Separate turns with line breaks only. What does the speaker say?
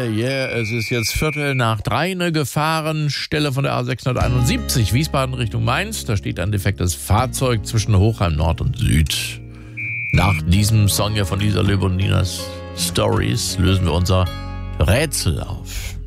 yeah. Es ist jetzt 2:45, eine Gefahrenstelle von der A671, Wiesbaden Richtung Mainz. Da steht ein defektes Fahrzeug zwischen Hochheim Nord und Süd. Nach diesem Song hier von Lisa Löb und Ninas Stories lösen wir unser Rätsel auf.